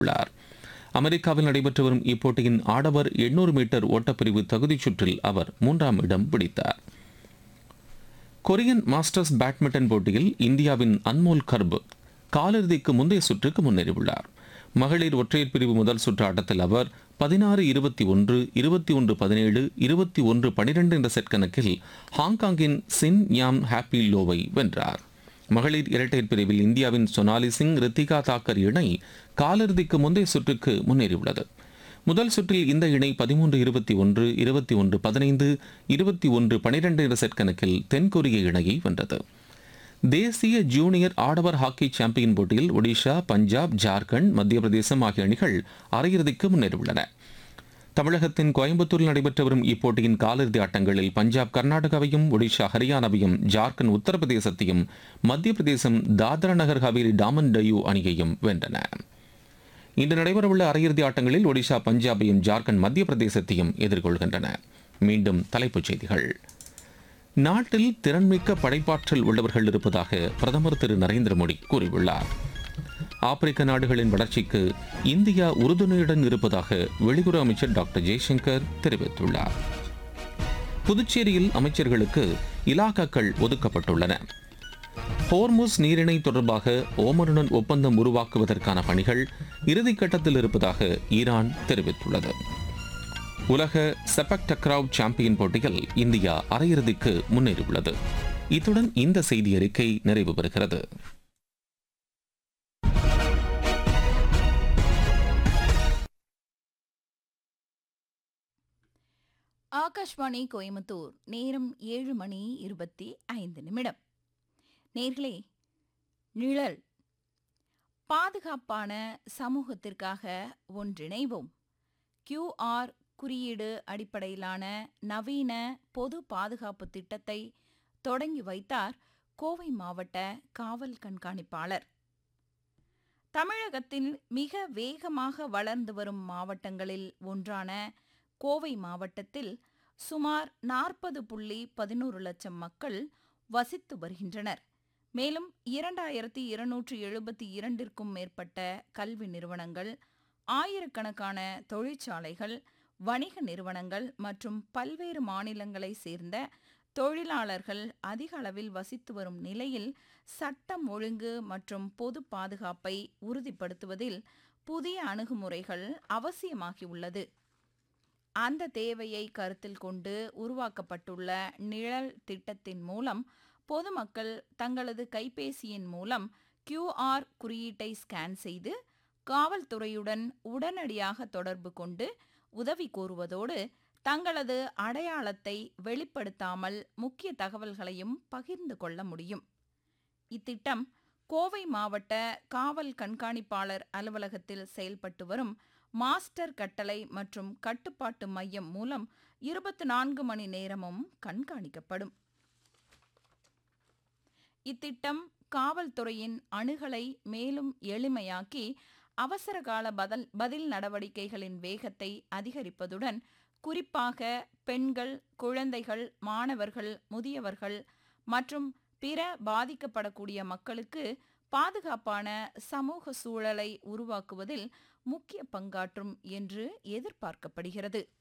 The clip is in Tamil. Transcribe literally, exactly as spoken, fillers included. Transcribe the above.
உள்ளார். அமெரிக்காவில் நடைபெற்று வரும் இப்போட்டியின் ஆடவர் எண்ணூறு மீட்டர் ஓட்டப்பிரிவு தகுதிச் சுற்றில் அவர் மூன்றாம் இடம் பிடித்தார். கொரியன் மாஸ்டர்ஸ் பேட்மிண்டன் போட்டியில் இந்தியாவின் அன்மோல் கர்ப் காலிறுதிக்கு முந்தைய சுற்றுக்கு முன்னேறியுள்ளார். மகளிர் ஒற்றையர் பிரிவு முதல் சுற்று ஆட்டத்தில் அவர் பதினாறு இருபத்தி ஒன்று இருபத்தி ஒன்று பதினேழு இருபத்தி ஒன்று பனிரெண்டு என்ற செட் கணக்கில் ஹாங்காங்கின் சின் யாம் ஹாப்பி லோவை வென்றார். மகளிர் இரட்டையர் பிரிவில் இந்தியாவின் சோனாலி சிங் ரித்திகா தாக்கர் இணை காலிறுதிக்கு முந்தைய சுற்றுக்கு முன்னேறியுள்ளது. முதல் சுற்றில் இந்த இணை பதிமூன்று இருபத்தி ஒன்று இருபத்தி ஒன்று பதினைந்து இருபத்தி ஒன்று பனிரெண்டு என்ற செட் கணக்கில் தென்கொரிய இணையை வென்றது. தேசிய ஜூனியர் ஆடவர் ஹாக்கி சாம்பியன் போட்டியில் ஒடிஷா, பஞ்சாப், ஜார்க்கண்ட், மத்திய பிரதேசம் ஆகிய அணிகள் அரையிறுதிக்கு முன்னேறியுள்ளன. தமிழகத்தின் கோயம்புத்தூரில் நடைபெற்று வரும் இப்போட்டியின் காலிறுதி ஆட்டங்களில் பஞ்சாப் கர்நாடகாவையும், ஒடிஷா ஹரியானாவையும், ஜார்க்கண்ட் உத்தரப்பிரதேசத்தையும், மத்திய பிரதேசம் தாத்ரா நகர் ஹவேலி டாமன் டையூ அணியையும் வென்றன. இன்று நடைபெறவுள்ள அரையிறுதி ஆட்டங்களில் ஒடிஷா பஞ்சாபையும், ஜார்க்கண்ட் மத்திய பிரதேசத்தையும் எதிர்கொள்கின்றன. மீண்டும் தலைப்புச் செய்திகள். நாட்டில் திறன்மிக்க படைப்பாற்றல் உள்ளவர்கள் இருப்பதாக பிரதமர் திரு நரேந்திர மோடி கூறியுள்ளார். ஆப்பிரிக்க நாடுகளின் வளர்ச்சிக்கு இந்தியா உறுதுணையுடன் இருப்பதாக வெளியுறவு அமைச்சர் டாக்டர் ஜெய்சங்கர் தெரிவித்துள்ளார். புதுச்சேரியில் அமைச்சர்களுக்கு இலாக்காக்கள் ஒதுக்கப்பட்டுள்ளன. ஹோர்முஸ் நீரிணை தொடர்பாக ஓமனுடன் ஒப்பந்தம் உருவாக்குவதற்கான பணிகள் இறுதிக்கட்டத்தில் இருப்பதாக ஈரான் தெரிவித்துள்ளது. உலக செபக் டக்ராவ் சாம்பியன் போட்டியில் இந்தியா அரையிறுதிக்கு முன்னேறியுள்ளது. இத்துடன் இந்த செய்தி அறிக்கை நிறைவு பெறுகிறது. ஆகாஷ்வாணி கோயம்புத்தூர். நேரம் ஏழு மணி இருபத்தி ஐந்து நிமிடம். நேர்களே, நிழல் பாதுகாப்பான சமூகத்திற்காக ஒன்றிணைவோம். கியூஆர் குறியீடு அடிப்படையிலான நவீன பொது பாதுகாப்பு திட்டத்தை தொடங்கி வைத்தார் கோவை மாவட்ட காவல் கண்காணிப்பாளர். தமிழகத்தில் மிக வேகமாக வளர்ந்து வரும் மாவட்டங்களில் ஒன்றான கோவை மாவட்டத்தில் சுமார் நாற்பது புள்ளி பதினோரு லட்சம் மக்கள் வசித்து வருகின்றனர். மேலும் இரண்டாயிரத்தி இருநூற்று எழுபத்தி இரண்டிற்கும் மேற்பட்ட கல்வி நிறுவனங்கள், ஆயிரக்கணக்கான தொழிற்சாலைகள், வணிக நிறுவனங்கள் மற்றும் பல்வேறு மாநிலங்களை சேர்ந்த தொழிலாளர்கள் அதிக அளவில் வசித்து வரும் நிலையில் சட்டம் ஒழுங்கு மற்றும் பொது பாதுகாப்பை உறுதிப்படுத்துவதில் புதிய அணுகுமுறைகள் அவசியமாகியுள்ளது. அந்த தேவையை கருத்தில் கொண்டு உருவாக்கப்பட்டுள்ள நிழல் திட்டத்தின் மூலம் பொதுமக்கள் தங்களது கைபேசியின் மூலம் கியூஆர் குறியீட்டை ஸ்கேன் செய்து காவல்துறையுடன் உடனடியாக தொடர்பு கொண்டு உதவி கோருவதோடு தங்களது அடையாளத்தை வெளிப்படுத்தாமல் முக்கிய தகவல்களையும் பகிர்ந்து கொள்ள முடியும். இத்திட்டம் கோவை மாவட்ட காவல் கண்காணிப்பாளர் அலுவலகத்தில் செயல்பட்டு வரும் மாஸ்டர் கட்டளை மற்றும் கட்டுப்பாட்டு மையம் மூலம் இருபத்தி நான்கு மணி நேரமும் கண்காணிக்கப்படும். இத்திட்டம் காவல்துறையின் அணுகலை மேலும் எளிமையாக்கி அவசரகால பதில் பதில் நடவடிக்கைகளின் வேகத்தை அதிகரிப்பதுடன் குறிப்பாக பெண்கள், குழந்தைகள், மாணவர்கள், முதியவர்கள் மற்றும் பிற பாதிக்கப்படக்கூடிய மக்களுக்கு பாதுகாப்பான சமூக சூழலை உருவாக்குவதில் முக்கிய பங்காற்றும் என்று எதிர்பார்க்கப்படுகிறது.